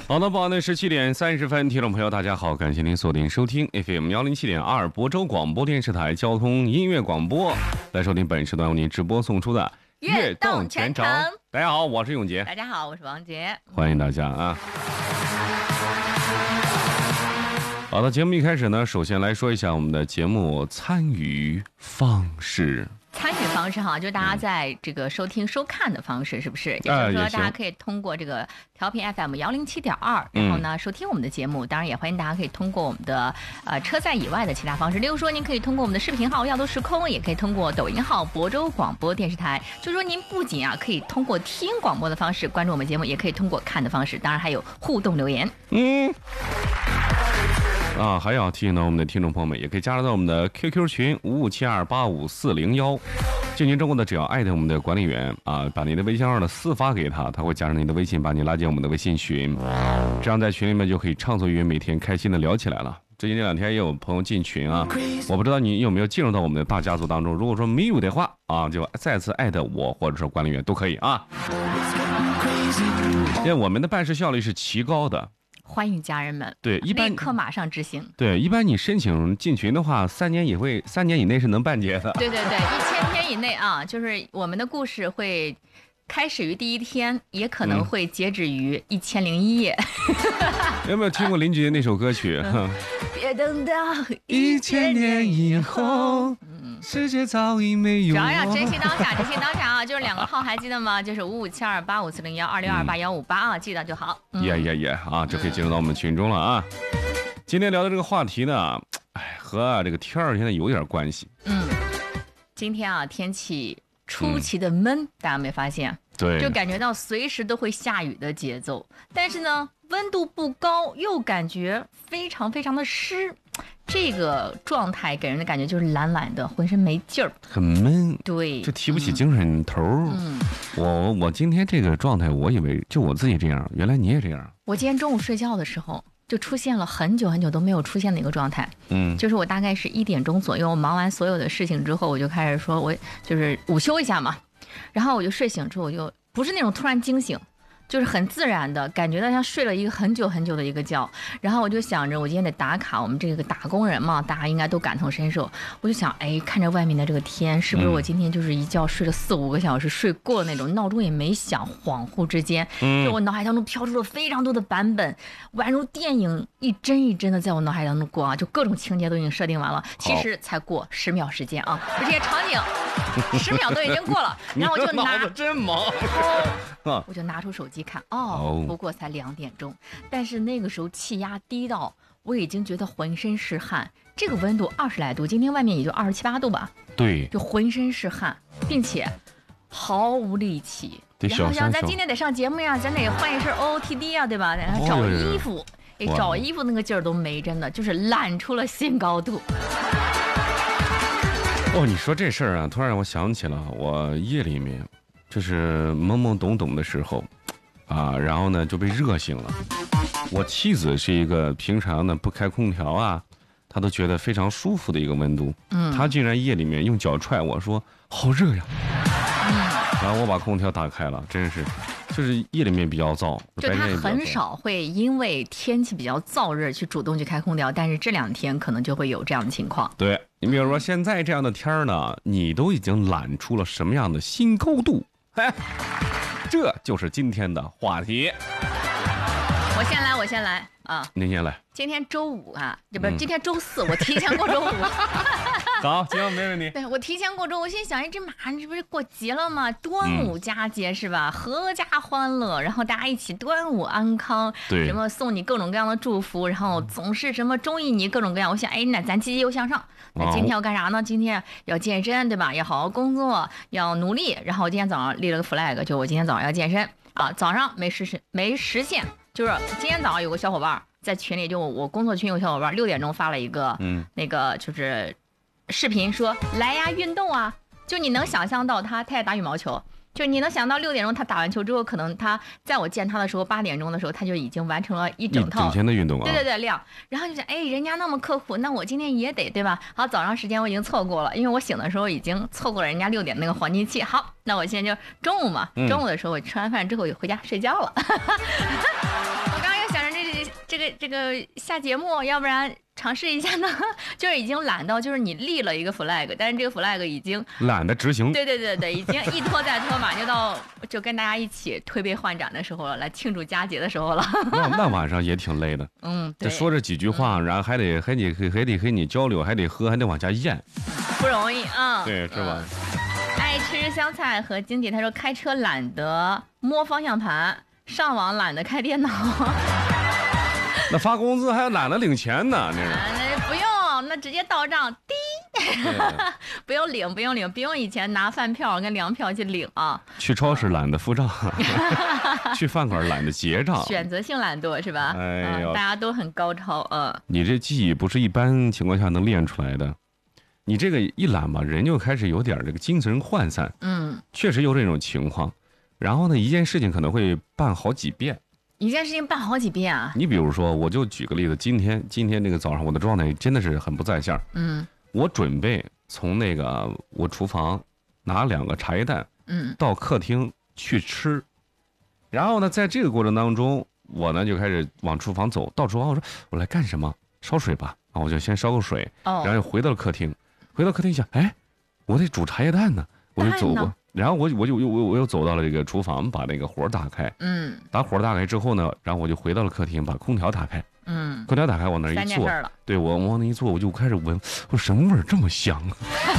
好的，报呢17:30，听众朋友大家好，感谢您锁定收听 FM 107.2亳州广播电视台交通音乐广播，来收听本时段为您直播送出的悦动全程。 大家好，我是永杰。 大家好，我是王杰。 欢迎大家啊！好的，节目一开始呢，首先来说一下我们的节目参与方式。 参与方式哈，就是大家在这个收听、收看的方式，是不是？也就是说，大家可以通过这个调频 FM 107.2，然后呢收听我们的节目。当然，也欢迎大家可以通过我们的车载以外的其他方式，例如说，您可以通过我们的视频号“耀都时空”，也可以通过抖音号“亳州广播电视台”。就是说，您不仅可以通过听广播的方式关注我们节目，也可以通过看的方式，当然还有互动留言。 还要提醒到我们的听众朋友们，也可以加入到我们的 QQ 群5572854401。进群之后呢，只要艾特我们的管理员把您的微信号呢私发给他，他会加上您的微信，把你拉进我们的微信群。这样在群里面就可以畅所欲言，每天开心的聊起来了。最近这2天也有朋友进群我不知道你有没有进入到我们的大家族当中。如果说没有的话就再次艾特我或者是管理员都可以因为我们的办事效率是奇高的。 欢迎家人们， 对，一般立刻马上执行。 对，一般你申请进群的话，3年以内是能办结的。 对对对，1000天以内就是我们的故事会开始于第1天，也可能会截止于1001夜。 有没有听过林俊杰那首歌曲？ 别等到 1000年以后。世界早已没有。 主要要珍惜当下，珍惜当下就是2个号还记得吗？就是55728540126228记得就好。 就可以进入到我们群中了今天聊的这个话题呢，和这个天儿现在有点关系。 今天天气出奇的闷，大家没发现？ 对， 就感觉到随时都会下雨的节奏，但是呢，温度不高，又感觉非常非常的湿。这个状态给人的感觉就是懒懒的，浑身没劲儿， 很闷。 对， 就提不起精神头。我今天这个状态，我以为就我自己这样，原来你也这样。 我今天中午睡觉的时候，就出现了很久很久都没有出现的一个状态。就是我大概是1点钟左右，我忙完所有的事情之后，我就开始说，我就是午休一下嘛，然后我就睡醒之后，我就不是那种突然惊醒。就是很自然的感觉到像睡了一个很久很久的一个觉，然后我就想着我今天得打卡，我们这个打工人嘛，大家应该都感同身受。我就想，看着外面的这个天，是不是我今天就是一觉睡了4-5个小时，睡过了那种，闹钟也没响，恍惚之间，就我脑海当中飘出了非常多的版本，宛如电影一帧一帧的在我脑海当中过就各种情节都已经设定完了，其实才过10秒时间就这些场景10秒都已经过了，然后我就脑子真忙我就拿出手机看，不过才2点钟，但是那个时候气压低到我已经觉得浑身是汗，这个温度20来度，今天外面也就27、8度吧， 对， 就浑身是汗，并且毫无力气。然后想咱今天得上节目呀，咱得换一身 OOTD 对吧？咱找衣服，找衣服那个劲儿都没，真的就是懒出了新高度。 你说这事儿突然让我想起了我夜里面。就是懵懵懂懂的时候然后呢就被热醒了。我妻子是一个平常呢不开空调她都觉得非常舒服的一个温度，她竟然夜里面用脚踹我说好热呀，然后我把空调打开了，真是就是夜里面比较燥， 就他很少会因为天气比较燥热去主动去开空调，但是这2天可能就会有这样的情况。 对，你比如说现在这样的天呢，你都已经懒出了什么样的新高度？这就是今天的话题。 我先来您先来。 今天周五这不是今天周4，我提前过周五。 好，行，没问题。 对，我提前过周，我心想，这马上这不是过节了吗？端午佳节是吧？阖家欢乐，然后大家一起端午安康， 对， 什么送你各种各样的祝福，然后总是什么中意你各种各样。我想，那咱积极又向上。那今天要干啥呢？今天要健身，对吧？要好好工作，要努力。然后今天早上立了个 flag， 就我今天早上要健身早上没实现，就是今天早上有个小伙伴在群里，就我工作群有小伙伴6点钟发了一个那个就是视频，说来呀运动就你能想象到他也打羽毛球，就你能想到6点钟他打完球之后，可能他在我见他的时候8点钟的时候他就已经完成了一整天的运动对量，然后就想人家那么刻苦，那我今天也得对吧？好，早上时间我已经错过了，因为我醒的时候已经错过了人家6点那个黄金期。好，那我现在就中午嘛，中午的时候我吃完饭之后就回家睡觉了。我刚刚又想这个下节目，要不然尝试一下呢？就是已经懒到，就是你立了一个 flag， 但是这个 flag 已经懒得执行。 对，已经一拖再拖，马上就跟大家一起推杯换盏的时候了，来庆祝佳节的时候了。 那晚上也挺累的。 对， 说这几句话，然后还得和你交流，还得喝，还得往下咽， 不容易啊。 对，是吧？ 爱吃香菜和经济，他说开车懒得摸方向盘，上网懒得开电脑。 那发工资还懒得领钱呢， 那不用，那直接到账，滴，不用以前拿饭票跟粮票去领啊。 去超市懒得付账，去饭馆懒得结账， 选择性懒惰是吧？ 哎呦， 大家都很高超。 你这记忆不是一般情况下能练出来的。你这个一懒吧，人就开始有点这个精神涣散。确实有这种情况。然后呢，一件事情可能会办好几遍。 一件事情办好几遍啊！ 你比如说，我就举个例子，今天这个早上我的状态真的是很不在线。我准备从那个我厨房拿2个茶叶蛋，到客厅去吃。然后呢，在这个过程当中，我呢就开始往厨房走。到厨房我说我来干什么？烧水吧。然后我就先烧个水，然后又回到了客厅。回到客厅一想，哎，我得煮茶叶蛋呢，我就走过。然后我又走到了这个厨房，把那个火打开。把火打开之后呢，然后我就回到了客厅，把空调打开。空调打开，往那一坐，对，我往那一坐，我就开始闻，我说什么味儿这么香啊？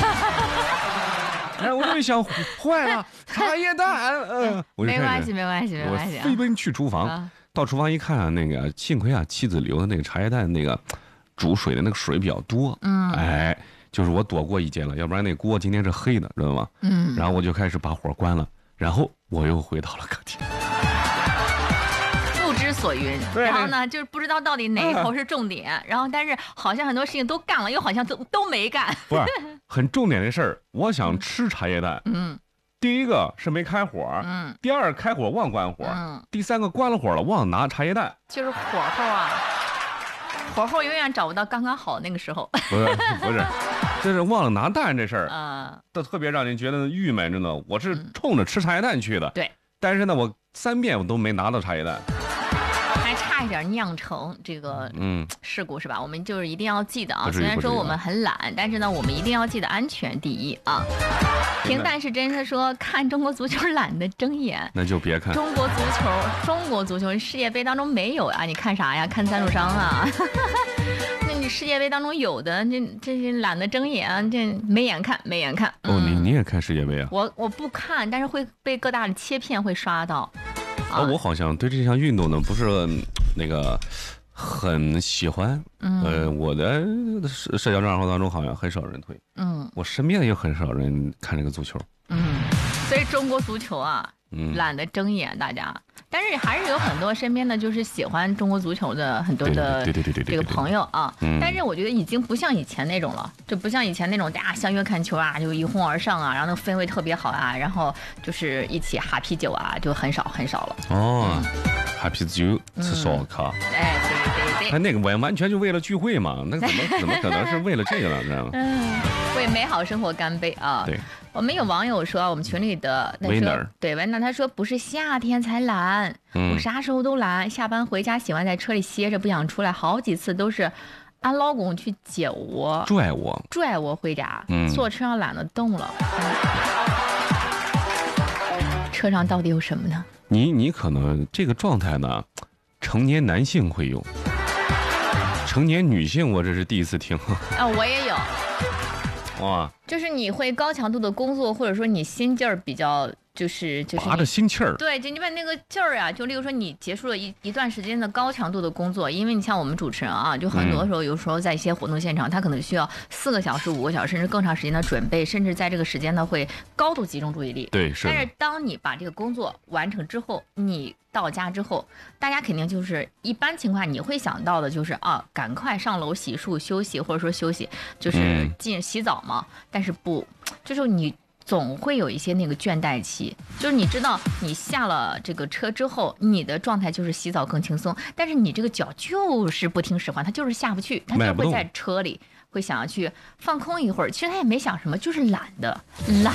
然后我就想，坏了，茶叶蛋。 没关系。 我飞奔去厨房，到厨房一看，那个幸亏妻子留的那个茶叶蛋那个煮水的那个水比较多。就是我躲过一劫了，要不然那锅今天是黑的，知道吗？然后我就开始把火关了，然后我又回到了客厅。 不知所云。然后呢，就是不知道到底哪一头是重点。然后，但是好像很多事情都干了，又好像都没干。 不是很重点的事儿，我想吃茶叶蛋。第一个是没开火。第二开火忘关火。第三个关了火了忘拿茶叶蛋。 就是火候啊。火候永远找不到刚刚好那个时候。 不是，这是忘了拿蛋这事儿都特别让人觉得郁闷，真的。我是冲着吃茶叶蛋去的。 对。 但是呢，我3遍我都没拿到茶叶蛋， 还差一点酿成这个事故是吧？我们就是一定要记得啊。虽然说我们很懒，但是呢，我们一定要记得安全第一啊。平淡是真，他说看中国足球懒得睁眼， 那就别看中国足球世界杯当中没有啊，你看啥呀？看赞助商啊。那你世界杯当中有的，这是懒得睁眼，这没眼看。 你也看世界杯啊？ 我不看，但是会被各大的切片会刷到。 我好像对这项运动呢不是那个很喜欢。我的社交账号当中好像很少人推。我身边也很少人看这个足球。 所以中国足球啊，懒得睁眼，大家。但是还是有很多身边的就是喜欢中国足球的很多的这个朋友啊。但是我觉得已经不像以前那种了，就不像以前那种大家相约看球啊，就一哄而上啊，然后那个氛围特别好啊，然后就是一起哈啤酒啊，就很少了。 哈啤酒吃烧烤。对。他那个完全就为了聚会嘛，那怎么可能是为了这个呢？知道吗？ 为美好生活干杯啊！ 对。 我们有网友说，我们群里的维纳， 对维纳，他说不是夏天才懒，我啥时候都懒，下班回家喜欢在车里歇着，不想出来，好几次都是俺老公去接我，拽我回家，坐车上懒得动了。车上到底有什么呢？ 你可能这个状态呢，成年男性会有，成年女性我这是第一次听。 我也有。 哇， 就是你会高强度的工作，或者说你心劲儿比较就是拔着心气儿。 对，就你把那个劲儿啊，就例如说你结束了一段时间的高强度的工作，因为你像我们主持人啊，就很多时候有时候在一些活动现场，他可能需要4个小时、5个小时，甚至更长时间的准备，甚至在这个时间呢会高度集中注意力。 对，是。 但是当你把这个工作完成之后，你到家之后，大家肯定就是一般情况你会想到的就是赶快上楼洗漱休息，或者说休息就是洗澡嘛。但是不，就是你总会有一些那个倦怠期，就是你知道你下了这个车之后，你的状态就是洗澡更轻松，但是你这个脚就是不听使唤，它就是下不去，它就会在车里会想要去放空一会儿。其实他也没想什么，就是懒的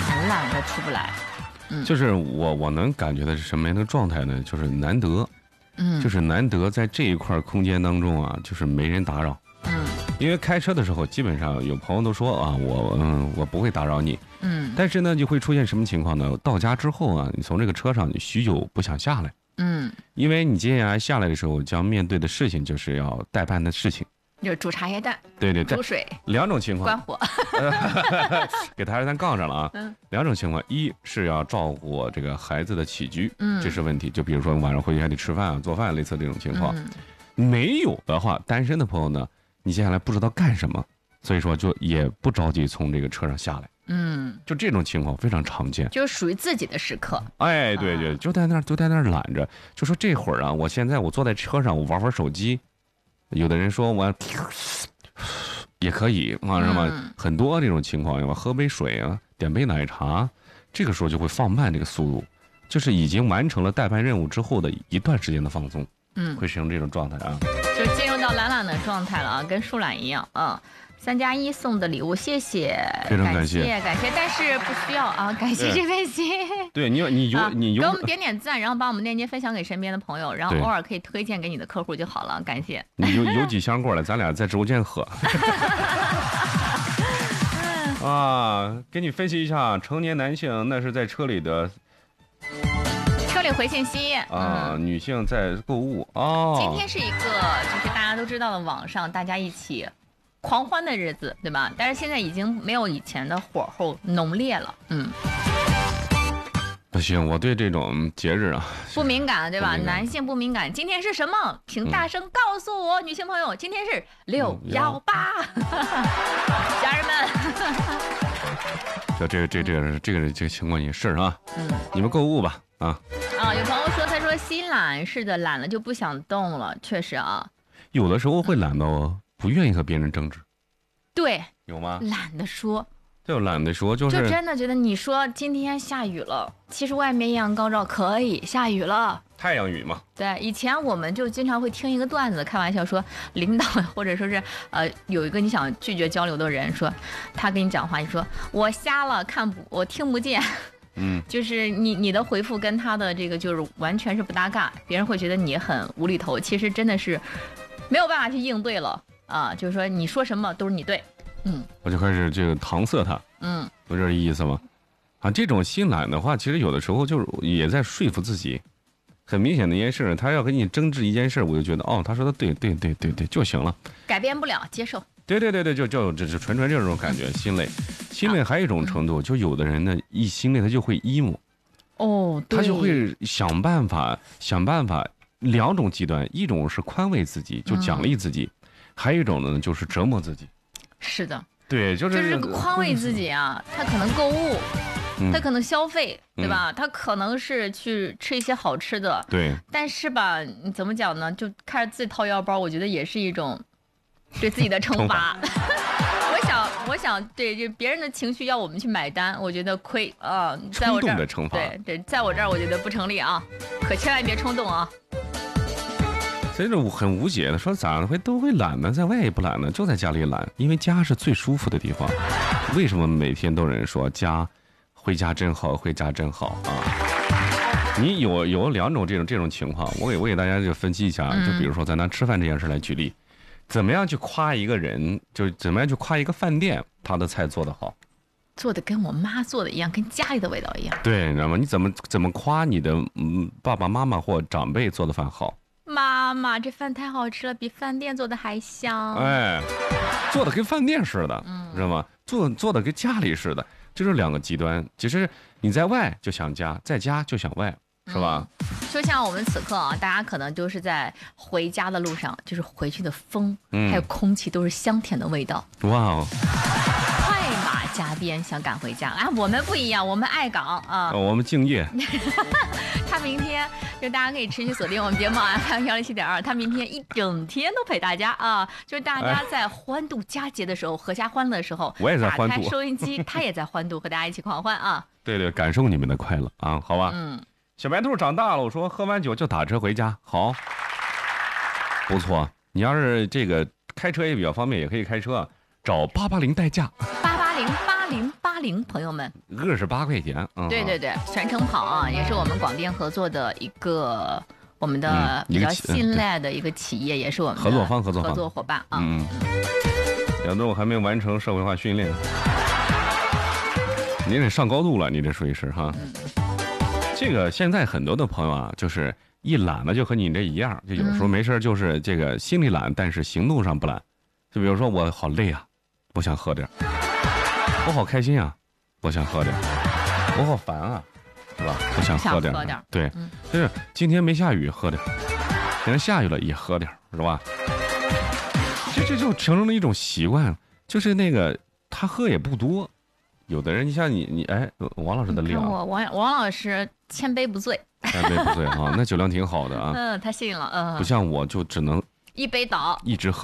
出不来。 就是我能感觉的是什么样的状态呢？就是难得， 就是难得在这一块空间当中啊，就是没人打扰。因为开车的时候，基本上有朋友都说啊，我不会打扰你。但是呢，就会出现什么情况呢？到家之后啊，你从这个车上，你许久不想下来。因为你接下来下来的时候，将面对的事情就是要代办的事情。 就是煮茶叶蛋， 对， 煮水， 两种情况， 关火， 给茶叶蛋杠上了啊。两种情况，一是要照顾这个孩子的起居，这是问题。就比如说晚上回去还得吃饭啊、做饭，类似这种情况。没有的话，单身的朋友呢，你接下来不知道干什么，所以说就也不着急从这个车上下来。就这种情况非常常见， 就是属于自己的时刻。 哎，对，就在那儿懒着，就说这会儿啊，我现在我坐在车上，我玩手机。有的人说我也可以啊，是吧？很多这种情况，要喝杯水啊，点杯奶茶，这个时候就会放慢这个速度，就是已经完成了代办任务之后的一段时间的放松，会形成这种状态啊， 就进入到懒懒的状态了啊，跟树懒一样啊。3+1送的礼物，谢谢， 非常感谢，但是不需要啊，感谢这份心。 对，你给我们点赞，然后把我们链接分享给身边的朋友，然后偶尔可以推荐给你的客户就好了，感谢。 你有几箱过来，咱俩在直播间喝。啊，给你分析一下，成年男性那是在车里回信息啊，女性在购物哦。 今天是一个就是大家都知道的网上大家一起狂欢的日子，对吧？但是现在已经没有以前的火候浓烈了。 不行，我对这种节日啊不敏感，对吧？男性不敏感。今天是什么？请大声告诉我，女性朋友，今天是618，家人们。 这个情况也是啊。你们购物吧啊。 有朋友说，他说心懒，是的，懒了就不想动了，确实啊。 有的时候会懒到不愿意和别人争执。 对， 有吗？ 懒得说。 就懒得说，就真的觉得你说今天下雨了，其实外面艳阳高照，可以下雨了， 太阳雨嘛。 对，以前我们就经常会听一个段子，开玩笑说，领导或者说是有一个你想拒绝交流的人，说他跟你讲话，你说我瞎了，我听不见。就是你的回复跟他的这个就是完全是不搭嘎，别人会觉得你很无厘头，其实真的是没有办法去应对了啊，就是说你说什么都是你对。 我就开始这个搪塞他，有这意思吗？啊，这种心懒的话，其实有的时候就是也在说服自己。很明显的一件事，他要跟你争执一件事，我就觉得他说的对就行了， 改变不了，接受。 对，就纯这种感觉，心累还有一种程度，就有的人呢一心累他就会 emo， 对， 他就会想办法两种极端，一种是宽慰自己，就奖励自己。还有一种呢，就是折磨自己。 是的， 对，就是宽慰自己啊。他可能购物，他可能消费，对吧？他可能是去吃一些好吃的， 对。 但是吧，你怎么讲呢？就开始自己掏腰包，我觉得也是一种对自己的惩罚。我想，对，就别人的情绪要我们去买单，我觉得亏啊。在我这儿， 的惩罚， 对，在我这儿我觉得不成立啊，可千万别冲动啊。 这种很无解的，说咋都会懒呢？在外也不懒呢，就在家里懒，因为家是最舒服的地方。为什么每天都有人说回家真好，回家真好啊？你有两种这种情况，我给大家就分析一下，就比如说咱拿吃饭这件事来举例，怎么样去夸一个人，就是怎么样去夸一个饭店，他的菜做得好， 做的跟我妈做的一样，跟家里的味道一样。 对，你知道吗？你怎么夸你的爸爸妈妈或长辈做的饭好？ 妈妈，这饭太好吃了，比饭店做的还香。 哎，做的跟饭店似的，知道吗？做的跟家里似的，这是两个极端。其实你在外就想家，在家就想外，是吧？ 就像我们此刻啊，大家可能都是在回家的路上，就是回去的风，还有空气都是香甜的味道。 哇哦！ 快马加鞭想赶回家啊！我们不一样，我们爱岗啊， 我们敬业。 他明天就大家可以持续锁定我们节目FM107.2，他明天一整天都陪大家啊！就是大家在欢度佳节的时候，阖家欢乐的时候， 我也在欢度， 打开收音机，他也在欢度，和大家一起狂欢啊！ 对，感受你们的快乐啊，好吧？小白兔长大了，我说喝完酒就打车回家，好，不错。你要是这个开车也比较方便，也可以开车，找880代驾。880，朋友们，28块钱。对， 全程跑啊，也是我们广电合作的一个我们的比较信赖的一个企业，也是我们的合作伙伴啊。 两周我还没完成社会化训练，你得上高度了，你这属于是哈。这个现在很多的朋友啊，就是一懒了就和你这一样，就有时候没事就是这个心里懒，但是行动上不懒。就比如说我好累啊，我想喝点；我好开心啊，我想喝点；我好烦啊，是吧？我想喝点。对，就是今天没下雨，喝点；今天下雨了也喝点，是吧？这就形成了一种习惯，就是那个他喝也不多。有的人，你像你哎，王老师的量， 王老师千杯不醉， 千杯不醉啊，那酒量挺好的啊。 他信了， 不像我就只能一杯倒， 一直喝。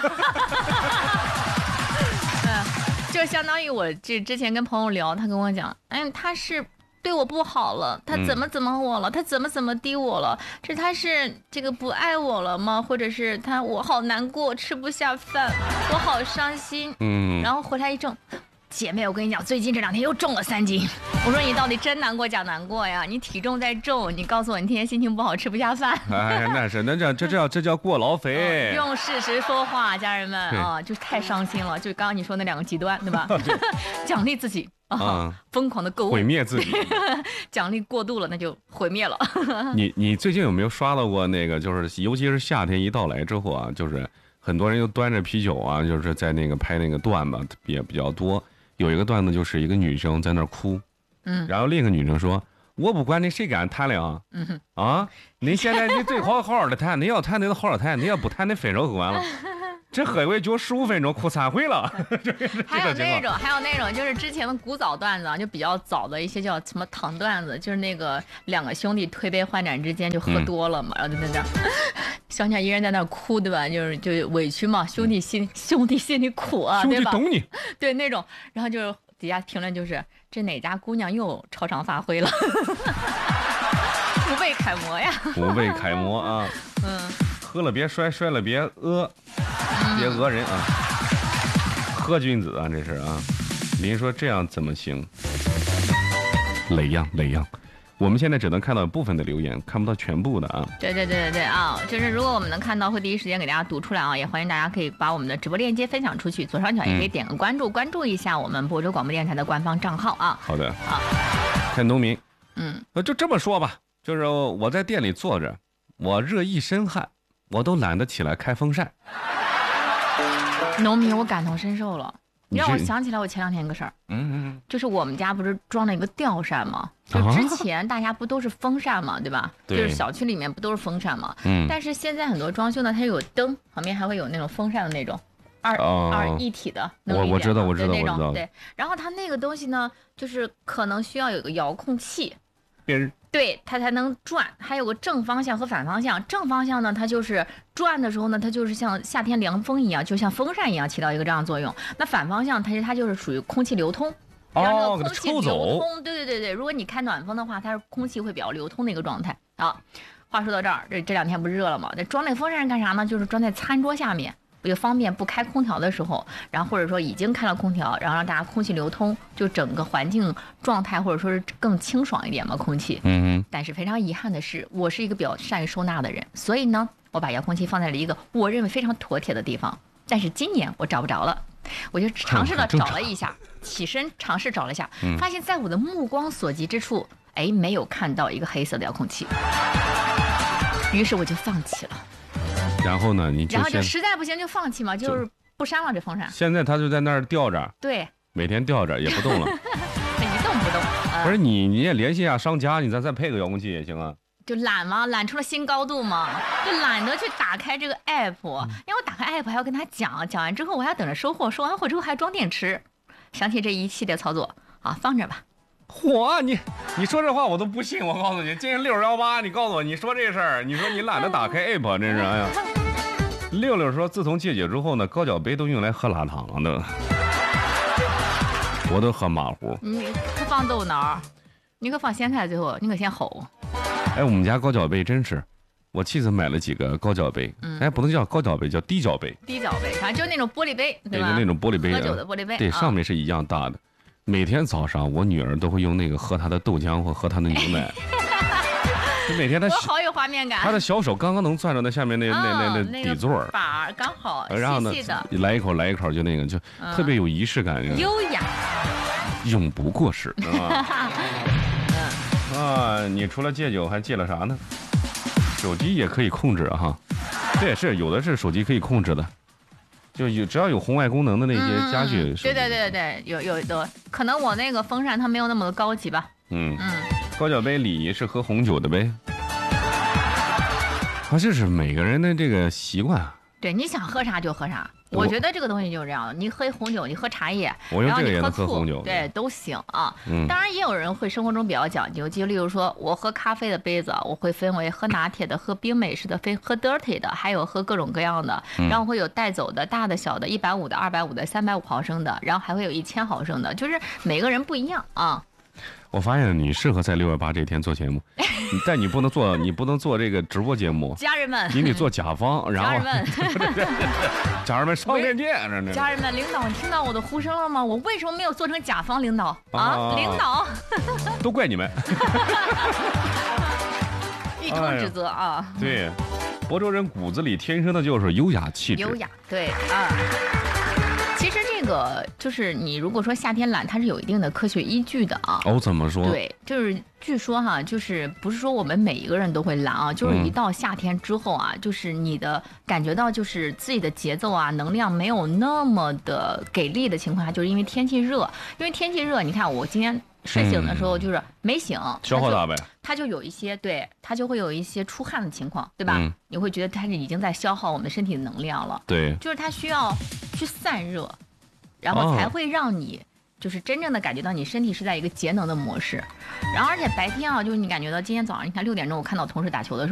就相当于我之前跟朋友聊，他跟我讲，他是对我不好了，他怎么我了，他怎么低我了，他是这个不爱我了吗？或者是我好难过，吃不下饭，我好伤心，然后回来一怔。姐妹，我跟你讲，最近这2天又重了3斤。我说你到底真难过假难过呀？你体重在重，你告诉我你天天心情不好，吃不下饭。 哎，这叫过劳肥。 用事实说话，家人们啊，就是太伤心了。就刚刚你说那2个极端，对吧？奖励自己疯狂的购物， 毁灭自己。 奖励过度了，那就毁灭了。 你最近有没有刷到过那个？就是尤其是夏天一到来之后啊，就是很多人又端着啤酒啊，就是在那个拍那个段子也比较多。有一个段子就是一个女生在那儿哭，然后另一个女生说：“我不管你谁敢谈了啊，你现在你最好好的谈，你要谈你就好好谈，你要不谈你分手就完了。”这喝一回就15分钟，哭3回了。 还有那种就是之前的古早段子，就比较早的一些叫什么糖段子，就是那个2个兄弟推杯换盏之间就喝多了嘛，然后就在那小鸟依人在那哭，对吧？就委屈嘛，兄弟心里苦啊，对吧？ 兄弟懂你。 对那种，然后就是底下评论就是这哪家姑娘又超常发挥了，不被楷模呀， 不被楷模啊，喝了别摔，摔了别别讹人啊！喝君子啊，这是啊！您说这样怎么行？累样。我们现在只能看到部分的留言，看不到全部的啊。 对啊，就是如果我们能看到，会第一时间给大家读出来啊。也欢迎大家可以把我们的直播链接分享出去，左上角也可以点个关注，关注一下我们亳州广播电台的官方账号啊。 好的。好。看农民，就这么说吧，就是我在店里坐着，我热一身汗，我都懒得起来开风扇。 农民，我感同身受了。你让我想起来我前2天一个事儿，就是我们家不是装了一个吊扇吗？就之前大家不都是风扇嘛，对吧？就是小区里面不都是风扇嘛？但是现在很多装修呢，它有灯，旁边还会有那种风扇的那种二一体的， 我知道那种对。然后它那个东西呢，就是可能需要有个遥控器。对，它才能转，还有个正方向和反方向。正方向呢，它就是转的时候呢，它就是像夏天凉风一样，就像风扇一样起到一个这样的作用。那反方向它就是属于空气流通，让那个空气流通。对，如果你开暖风的话，它是空气会比较流通的一个状态啊。话说到这儿，这2天不热了吗？这装那风扇干啥呢？就是装在餐桌下面。就方便不开空调的时候，然后或者说已经开了空调，然后让大家空气流通，就整个环境状态或者说是更清爽一点嘛，空气。但是非常遗憾的是，我是一个比较善于收纳的人，所以呢，我把遥控器放在了一个我认为非常妥帖的地方。但是今年我找不着了，我就尝试了找了一下，起身尝试找了一下，发现在我的目光所及之处，没有看到一个黑色的遥控器，于是我就放弃了。 然后呢？ 然后就实在不行就放弃嘛，就是不扇了这风扇。 现在它就在那儿吊着， 对， 每天吊着也不动了， 一动不动。 不是你也联系一下商家，你再配个遥控器也行啊。 就懒嘛，懒出了新高度嘛，就懒得去打开这个 app，因为我打开 app 还要跟他讲完之后我还要等着收货，收完货之后还要装电池。想起这一系列操作啊，放着吧。 你说这话我都不信，我告诉你，今天618，你告诉我，你说这事儿，你说你懒得打开 app， 真是哎呀。66说，自从戒酒之后呢，高脚杯都用来喝辣汤了的，我都喝马虎。 你可放豆脑，你可放咸菜，最后你可先吼。 我们家高脚杯真是，我妻子买了几个高脚杯，不能叫高脚杯，叫低脚杯。 低脚杯，反正就是那种玻璃杯，对吧？ 就那种玻璃杯， 喝酒的玻璃杯。 对，上面是一样大的。每天早上，我女儿都会用那个喝她的豆浆或喝她的牛奶。 就每天他我好有画面感。 他的小手刚刚能攥着那下面那底座把刚好， 然后呢来一口就那个就特别有仪式感， 优雅， 永不过时啊！你除了戒酒还戒了啥呢？手机也可以控制哈，这也是有的是手机可以控制的。就只要有红外功能的那些家具， 对，有的，可能我那个风扇它没有那么的高级吧。 高脚杯礼仪是喝红酒的呗，这是每个人的这个习惯。 对，你想喝啥就喝啥。我觉得这个东西就是这样的，你喝红酒，你喝茶叶， 我用这个也能喝红酒， 对，都行啊。当然也有人会生活中比较讲究，就例如说我喝咖啡的杯子，我会分为喝拿铁的、喝冰美式的、喝 dirty 的，还有喝各种各样的。然后会有带走的、大的、小的、150的、250的、350毫升的，然后还会有1000毫升的，就是每个人不一样啊。 我发现你适合在6月8这天做节目，但你不能做这个直播节目。 家人们， 你得做甲方，然后家人们上链接。 家人们，领导听到我的呼声了吗？我为什么没有做成甲方领导啊？领导， 都怪你们， 一通指责啊！ 对，亳州人骨子里天生的就是优雅气质。 优雅，对啊。其实这个就是你如果说夏天懒，它是有一定的科学依据的啊。 怎么说？ 对，就是据说哈，就是不是说我们每一个人都会懒啊，就是一到夏天之后啊，就是你的感觉到就是自己的节奏啊，能量没有那么的给力的情况下，就是因为天气热。因为天气热，你看我今天睡醒的时候就是没醒， 消耗大呗， 它就有一些它就会有一些出汗的情况，对吧？你会觉得它是已经在消耗我们身体的能量了。 对， 就是它需要去散热，然后才会让你就是真正的感觉到你身体是在一个节能的模式。然后而且白天啊，就是你感觉到今天早上，你看6点钟我看到同事打球的时候。